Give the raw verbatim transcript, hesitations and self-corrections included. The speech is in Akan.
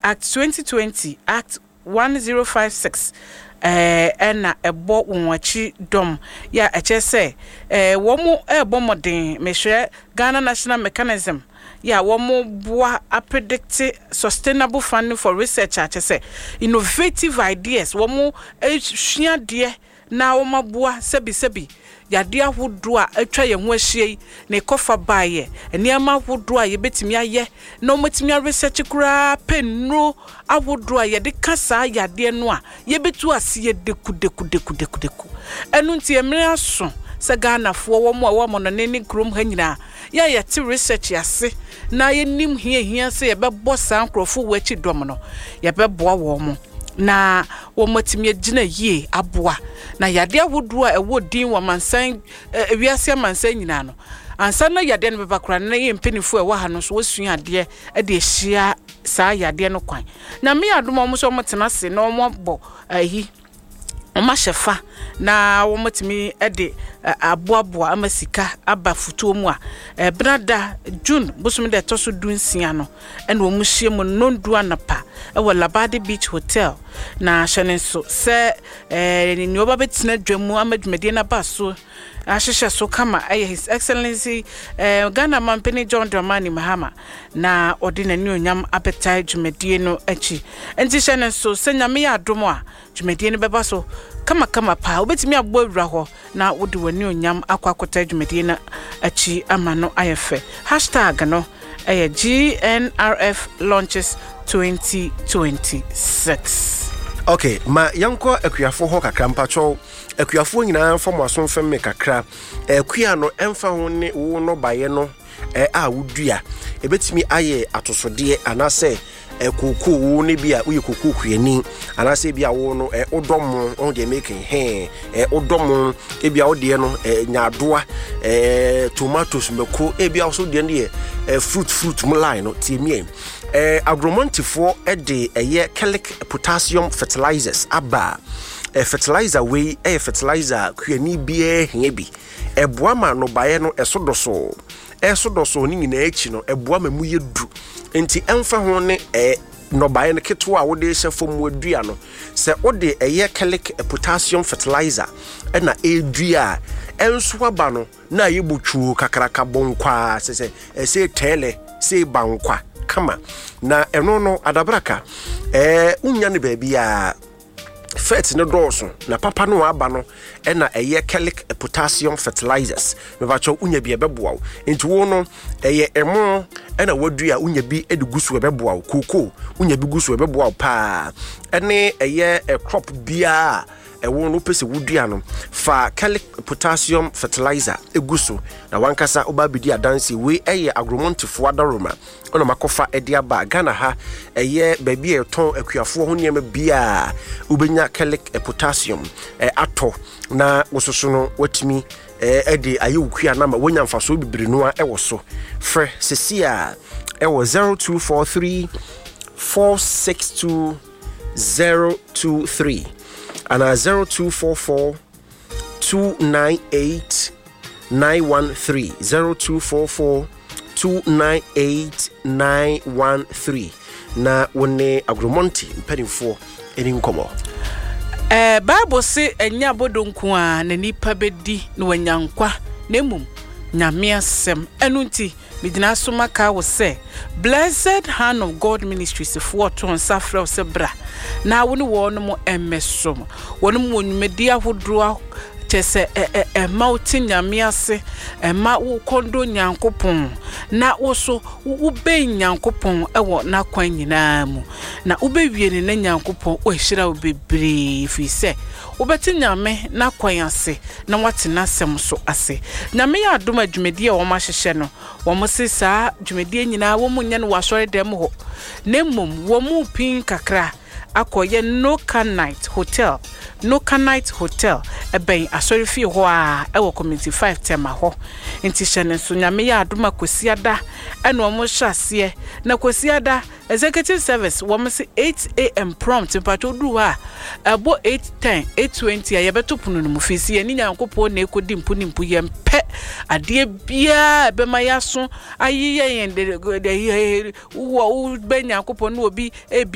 Act twenty twenty, Act one zero five six. Eh ena ebo wonwachi dom ya eche se eh womo ebo modern mehwe Ghana National Mechanism ya womo boa a predict sustainable funding for research ache se innovative ideas womo ehua de na womo boa sebi sebi yade ahodo a atwa ye ho ahie na ekofa baaye eniama ahodo a ye betimi aye na ometimi research kura penno ahodo a ye de kasa yade no a ye betu ase ye deku deku deku deku deku enu nti emre aso se Ghana fo wo mo a wo mo no neni krom ha nyina ya ye ti research yase na ye nim hia hia se ye bebo san krofo wachi dom no ye bebo wo mo na wo matimi agina yie aboa na yade ahodo a ewo din wo mansan ewiase mansan nyina no ansa na yade no bebakura na ye mpenifo e wa ha no so wosua ade e de hia saa yade no kwan na me adomo mo so mo tena se na mo bo ahi oma shefa na wo matimi e de aboaboa amasika aba futuo mu a e brada June bosum de toso dunsia no ene wo mu hie mu nondu anapa e wo Labadi Beach Hotel na shanenso se eh ni oba betina dwamu amadwumade na baso ahihye so kama eh His Excellency eh Ghana Mampeni John Dramani Mahama na ordinary onyam appetite dwumade no achi enti shanenso se nyame ya adomo a dwumade no beba so kama kama pa obetimi abɔ awura ho na wode wani onyam akwakota dwumade na achi ama no ayefe hashtag no eh G N R F launches twenty twenty-six. Okay, ma yanko akuafo ho kakra mpacho akuafo nyina fam aso fam me kakra akua no emfa ho ne wo no baye no eh a wudua ebetimi aye atosode anase ekoko wo ne bia uye kokoko kuani anase bia wo no eh odom on dey make he eh odom e bia wo de no eh nyadoa eh tomatoes meko e bia so de ne eh fruit fruit mu line no tiemie eh agromontifo e de eye chelic potassium fertilizers aba eh fertilizer we eh fertilizer kuani bia hia bi e boama no bae no esodoso esodoso ni nyina echi no e boama mu yedu enti emfa ho ne eh no bae no keto a wode hye fom wadua no se wode eye chelic potassium fertilizer e na edua enso aba no na yebotwu kakraka bonkwa se se se tele se bankwa kama na eno no adabraka eh unya ne baabi a fet ne doso na papa no aba no e na eye chelic potassium fertilizers me ba cho unya bi ebeboa enti wo no eye emo e na wadua unya bi edugusu ebeboa koko unya bi gusu ebeboa pa ene eye a crop bia ewo no pese wudua no fa chelic potassium fertilizer eguso na wankasa oba bidi adansi we eye agromontifo adaroma ona makofa ede aba Ghana ha eye baabi e ton akuafo ho niam bia ubenya chelic potassium e ato na wososo no watimi e ede ayewukua na ma wonya mfaso bibiri no a ewo so fre sesia ewo zero two four three four six two zero two three and a zero two four four two nine eight nine one three zero two four four two nine eight nine one three na wone agromonti mpanimfo eni nkomo eh Bible say enya bodonku a na nipa bedi na wanyankwa na mum nyame asem enu nti medina so maka wo say Blessed Hand of God Ministries for to nsafra se bra na woni wo no mo emesom woni mo nwumedi ahodo chese e e mauti nyame ase e ma wo kondo nyankopon na wo so wo be nyankopon ewo na kwan nyina mu na wo be wie ne nyankopon o hira wo bebre fi se wo beti nyame na kwan ase na wate na sem so ase nyame ya adom adwumedi e wo ma hyehye no wo mo se saa dwumedi nyina wo mu nya no wasore dem ho na mum wo mu pin kakra akoye Noka Night Hotel Noka Night Hotel eben asori fi ho a ewo community five tema ho enti hyene so nyame ya adoma kosiada ene omo hyase na kosiada executive service wo mo se eight a m prompt mpato du ha abo eight ten eight twenty ya beto punu no mufisi ye ni nyankopɔ na ekodi mpu ni mpu ye mpe ade bia be ma yaso ayiye yen de wo wo be nyankopɔ no obi ebi